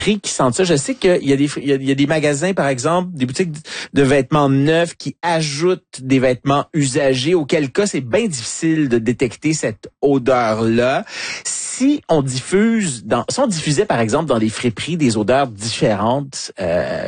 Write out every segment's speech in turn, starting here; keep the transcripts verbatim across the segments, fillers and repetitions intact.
friperies qui sentent ça. Je sais qu'il y a des, il y a, il y a des magasins, par exemple, des boutiques de vêtements neufs qui ajoutent des vêtements usagés, auquel cas c'est bien difficile de détecter cette odeur-là. Si on diffuse, dans, si on diffusait par exemple dans les friperies des odeurs différentes, euh,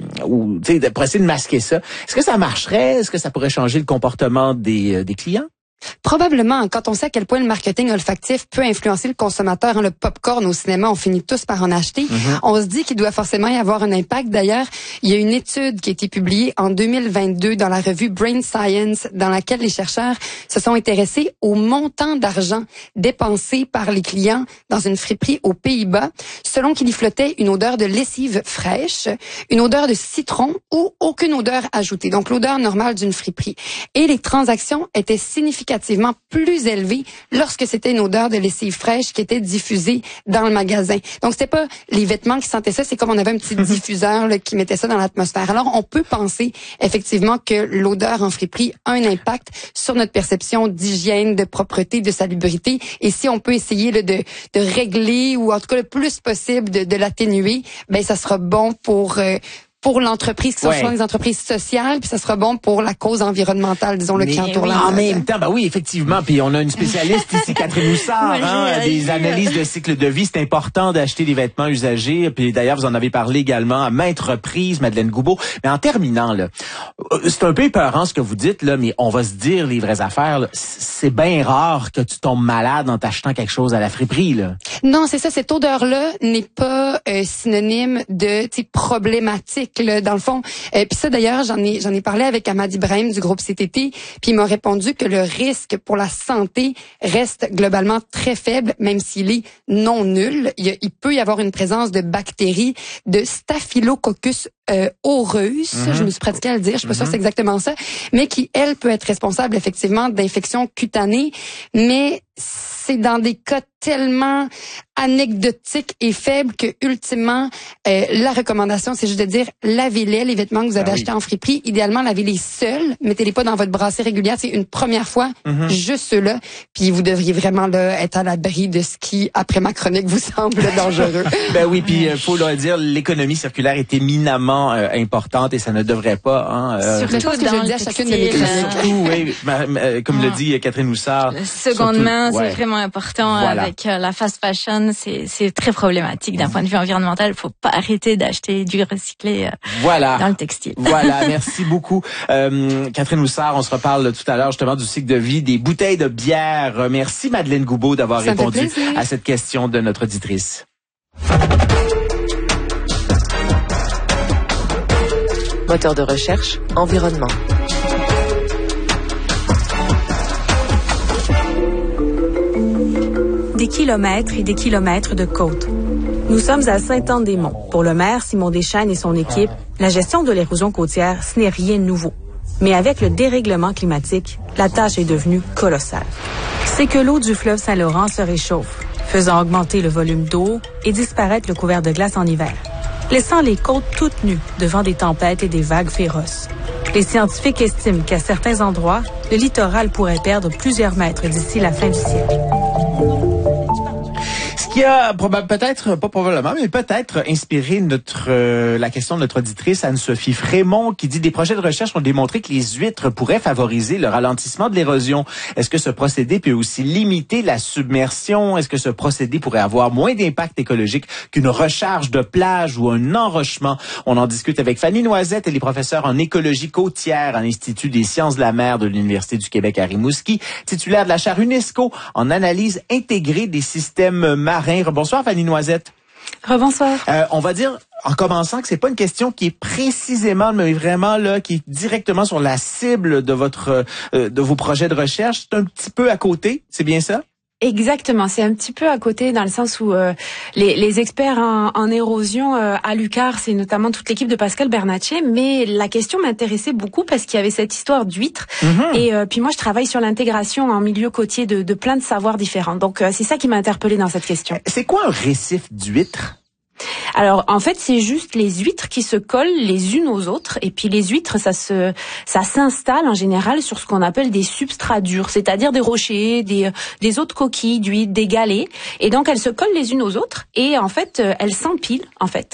ou tu sais, pour essayer de masquer ça, est-ce que ça marcherait? Est-ce que ça pourrait changer le comportement des, des clients? Probablement, quand on sait à quel point le marketing olfactif peut influencer le consommateur, hein, le popcorn au cinéma, on finit tous par en acheter. Mm-hmm. On se dit qu'il doit forcément y avoir un impact. D'ailleurs, il y a une étude qui a été publiée en deux mille vingt-deux dans la revue Brain Science, dans laquelle les chercheurs se sont intéressés au montant d'argent dépensé par les clients dans une friperie aux Pays-Bas, selon qu'il y flottait une odeur de lessive fraîche, une odeur de citron ou aucune odeur ajoutée. Donc l'odeur normale d'une friperie. Et les transactions étaient significatives plus élevé lorsque c'était une odeur de lessive fraîche qui était diffusée dans le magasin. Donc c'était pas les vêtements qui sentaient ça, c'est comme on avait un petit diffuseur là, qui mettait ça dans l'atmosphère. Alors on peut penser effectivement que l'odeur en friperie a un impact sur notre perception d'hygiène, de propreté, de salubrité. Et si on peut essayer là, de, de régler ou en tout cas le plus possible de, de l'atténuer, ben ça sera bon pour euh, pour l'entreprise, qui sont ouais. souvent des entreprises sociales, puis ça sera bon pour la cause environnementale, disons, le qui entoure oui, la en même temps, ben oui, effectivement, puis on a une spécialiste ici, Catherine Houssard, hein, des analyses de cycle de vie. C'est important d'acheter des vêtements usagés, puis d'ailleurs, vous en avez parlé également à maintes reprises, Madeleine Goubeau. Mais en terminant, là, c'est un peu épeurant ce que vous dites, là, mais on va se dire les vraies affaires, là. C'est bien rare que tu tombes malade en t'achetant quelque chose à la friperie, là. Non, c'est ça, cette odeur-là n'est pas euh, synonyme de problématique. Là, dans le fond, euh, puis ça d'ailleurs, j'en ai j'en ai parlé avec Ahmad Ibrahim du groupe C T T, puis il m'a répondu que le risque pour la santé reste globalement très faible, même s'il est non nul. Il, y a, il peut y avoir une présence de bactéries, de Staphylococcus euh, aureus, mm-hmm. je me suis pratiquée à le dire, je suis pas mm-hmm. sûre que c'est exactement ça, mais qui elle peut être responsable effectivement d'infections cutanées, mais c'est dans des cas tellement anecdotiques et faibles que ultimement euh, la recommandation c'est juste de dire lavez-les les vêtements que vous avez ah achetés oui. en friperie, idéalement lavez-les seuls, mettez-les pas dans votre brassière régulière, c'est une première fois mm-hmm. juste ceux-là, puis vous devriez vraiment là être à l'abri de ce qui après ma chronique vous semble dangereux. Ben oui, puis euh, faut le dire, l'économie circulaire est éminemment euh, importante et ça ne devrait pas hein euh, surtout ce que je dis à chacune de mes chroniques. Surtout oui, ma, ma, comme ouais. le dit Catherine Houssard. La seconde surtout, main, ouais. c'est vraiment important voilà. avec euh, la fast fashion, c'est c'est très problématique d'un point de vue environnemental. Il faut pas arrêter d'acheter du recyclé euh, voilà. dans le textile. Voilà, merci beaucoup. Euh, Catherine Houssard, on se reparle tout à l'heure justement du cycle de vie des bouteilles de bière. Merci Madeleine Goubeau d'avoir Ça répondu à cette question de notre auditrice. Moteur de recherche, environnement. Des kilomètres et des kilomètres de côte. Nous sommes à Sainte-Anne-des-Monts. Pour le maire Simon Deschênes et son équipe, la gestion de l'érosion côtière, ce n'est rien de nouveau. Mais avec le dérèglement climatique, la tâche est devenue colossale. C'est que l'eau du fleuve Saint-Laurent se réchauffe, faisant augmenter le volume d'eau et disparaître le couvert de glace en hiver, laissant les côtes toutes nues devant des tempêtes et des vagues féroces. Les scientifiques estiment qu'à certains endroits, le littoral pourrait perdre plusieurs mètres d'ici la fin du siècle. Ce qui a probablement, peut-être, pas probablement, mais peut-être inspiré notre euh, la question de notre auditrice Anne-Sophie Frémont qui dit « Des projets de recherche ont démontré que les huîtres pourraient favoriser le ralentissement de l'érosion. Est-ce que ce procédé peut aussi limiter la submersion? Est-ce que ce procédé pourrait avoir moins d'impact écologique qu'une recharge de plage ou un enrochement? » On en discute avec Fanny Noisette, elle est professeure en écologie côtière à l'Institut des sciences de la mer de l'Université du Québec à Rimouski, titulaire de la chaire UNESCO en analyse intégrée des systèmes marins. Bonsoir Fanny Noisette. Rebonsoir. Euh, on va dire en commençant que c'est pas une question qui est précisément, mais vraiment là, qui est directement sur la cible de votre euh, de vos projets de recherche. C'est un petit peu à côté, c'est bien ça? Exactement, c'est un petit peu à côté dans le sens où euh, les, les experts en, en érosion euh, à l'U Q A R, c'est notamment toute l'équipe de Pascal Bernatchez, mais la question m'intéressait beaucoup parce qu'il y avait cette histoire d'huîtres mm-hmm. et euh, puis moi je travaille sur l'intégration en milieu côtier de, de plein de savoirs différents, donc euh, c'est ça qui m'a interpellée dans cette question. C'est quoi un récif d'huîtres? Alors en fait c'est juste les huîtres qui se collent les unes aux autres et puis les huîtres ça se ça s'installe en général sur ce qu'on appelle des substrats durs, c'est-à-dire des rochers, des des autres coquilles d'huîtres, des galets et donc elles se collent les unes aux autres et en fait elles s'empilent en fait